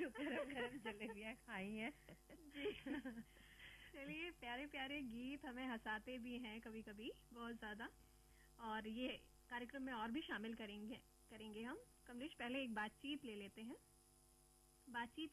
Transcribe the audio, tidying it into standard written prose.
गरम गरम जलेबियां खाई हैं। जी। चलिए, प्यारे प्यारे गीत हमें हंसाते भी हैं कभी कभी बहुत ज्यादा, और ये कार्यक्रम में और भी शामिल करेंगे हम। कमलेश, पहले एक बातचीत ले लेते हैं। बातचीत